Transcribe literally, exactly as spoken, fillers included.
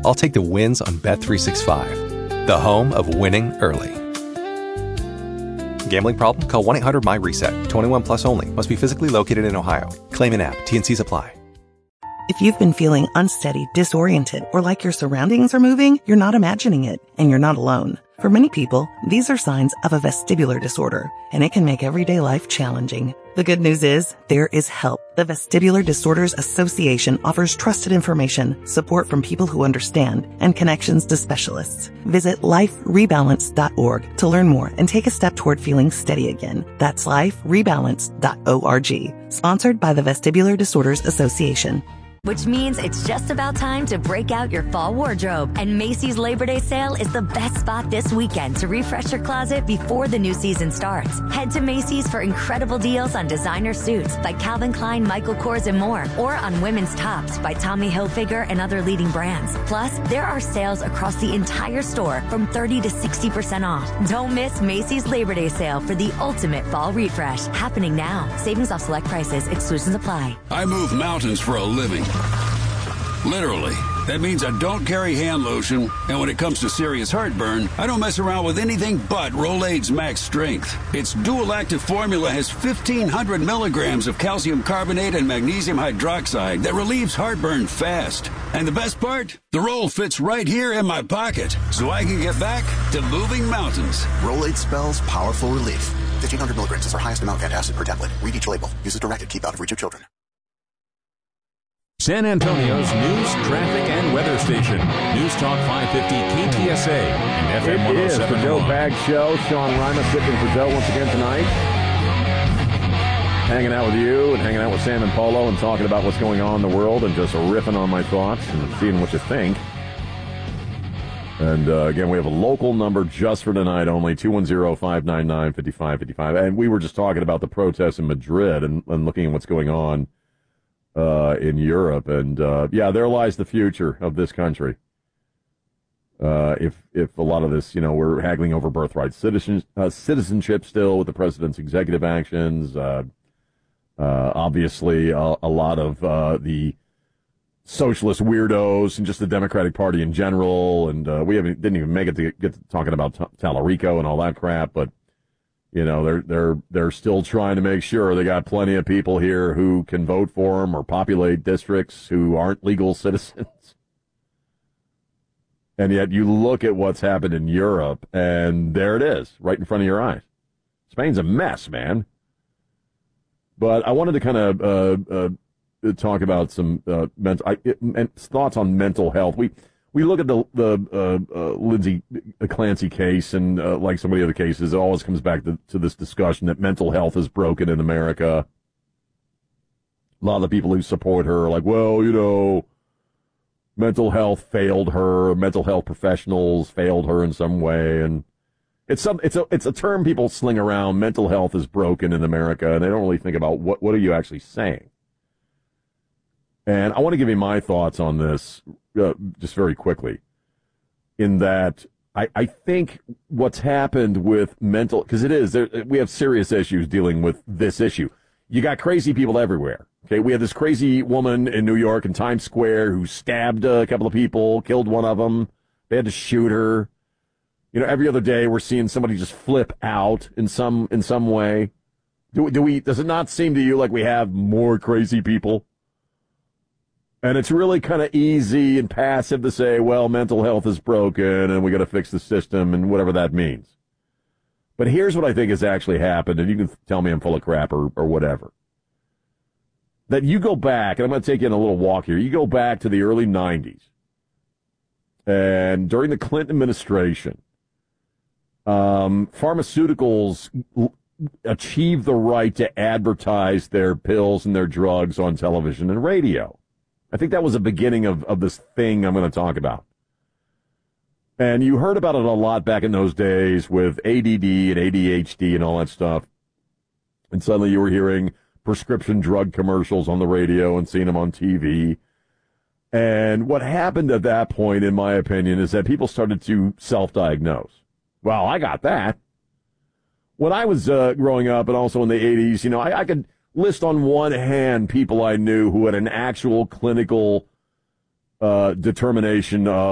I'll take the wins on Bet three sixty-five, the home of winning early. Gambling problem? Call one eight hundred my reset. twenty-one plus only. Must be physically located in Ohio. Claim in app. T N Cs apply. If you've been feeling unsteady, disoriented, or like your surroundings are moving, you're not imagining it, and you're not alone. For many people, these are signs of a vestibular disorder, and it can make everyday life challenging. The good news is, there is help. The Vestibular Disorders Association offers trusted information, support from people who understand, and connections to specialists. Visit life rebalance dot org to learn more and take a step toward feeling steady again. That's life rebalance dot org. Sponsored by the Vestibular Disorders Association. Which means it's just about time to break out your fall wardrobe. And Macy's Labor Day sale is the best spot this weekend to refresh your closet before the new season starts. Head to Macy's for incredible deals on designer suits by Calvin Klein, Michael Kors, and more. Or on women's tops by Tommy Hilfiger and other leading brands. Plus, there are sales across the entire store from thirty to sixty percent off. Don't miss Macy's Labor Day sale for the ultimate fall refresh. Happening now. Savings off select prices. Exclusions apply. I move mountains for a living. Literally. That means I don't carry hand lotion, and when it comes to serious heartburn, I don't mess around with anything but Rolaids Max Strength. Its dual-active formula has fifteen hundred milligrams of calcium carbonate and magnesium hydroxide that relieves heartburn fast. And the best part? The roll fits right here in my pocket, so I can get back to moving mountains. Rolaids spells powerful relief. fifteen hundred milligrams is our highest amount of antacid per tablet. Read each label. Use as directed. Keep out of reach of children. San Antonio's news, traffic, and weather station. News Talk five fifty K T S A and F M one oh seven. It is the Joe Bag Show. Sean Rima sitting for Joe once again tonight. Hanging out with you and hanging out with Sam and Polo and talking about what's going on in the world and just riffing on my thoughts and seeing what you think. And uh, again, we have a local number just for tonight only, two one zero, five nine nine, five five five five. And we were just talking about the protests in Madrid and, and looking at what's going on Uh, in Europe, and uh, yeah, there lies the future of this country. Uh, if if a lot of this, you know, we're haggling over birthright citizen, uh, citizenship still with the president's executive actions. Uh, uh, obviously, a, a lot of uh, the socialist weirdos and just the Democratic Party in general, and uh, we haven't didn't even make it to get to talking about T- Tallarico and all that crap, but. You know, they're they're they're still trying to make sure they got plenty of people here who can vote for them or populate districts who aren't legal citizens. And yet you look at what's happened in Europe, and there it is, right in front of your eyes. Spain's a mess, man. But I wanted to kind of uh, uh, talk about some uh, mental I, it, thoughts on mental health. We. We look at the the uh, uh, Lindsay Clancy case, and uh, like so many other cases, it always comes back to, to this discussion that mental health is broken in America. A lot of the people who support her are like, well, you know, mental health failed her, mental health professionals failed her in some way, and it's some it's a it's a term people sling around. Mental health is broken in America, and they don't really think about what what are you actually saying. And I want to give you my thoughts on this uh, just very quickly, in that I, I think what's happened with mental, because it is, there, we have serious issues dealing with this issue. You got crazy people everywhere. Okay, we had this crazy woman in New York in Times Square who stabbed a couple of people, killed one of them. They had to shoot her. You know, every other day we're seeing somebody just flip out in some in some way. Do, do we? Does it not seem to you like we have more crazy people? And it's really kind of easy and passive to say, well, mental health is broken and we got to fix the system and whatever that means. But here's what I think has actually happened, and you can tell me I'm full of crap or, or whatever. That you go back, and I'm going to take you on a little walk here. You go back to the early nineties, and during the Clinton administration, um, pharmaceuticals achieved the right to advertise their pills and their drugs on television and radio. I think that was the beginning of, of this thing I'm going to talk about. And you heard about it a lot back in those days with A D D and A D H D and all that stuff. And suddenly you were hearing prescription drug commercials on the radio and seeing them on T V. And what happened at that point, in my opinion, is that people started to self-diagnose. Well, I got that. When I was uh, growing up and also in the eighties, you know, I, I could list on one hand people I knew who had an actual clinical uh, determination of